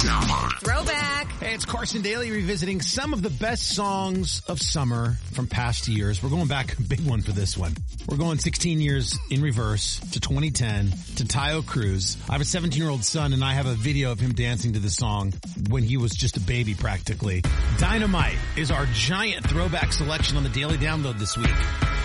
Throwback. Hey, it's Carson Daly revisiting some of the best songs of summer from past years. We're going back a big one for this one. We're going 16 years in reverse to 2010 to Taio Cruz. I have a 17-year-old son, and I have a video of him dancing to the song when he was just a baby practically. Dynamite is our giant throwback selection on the Daily Download this week.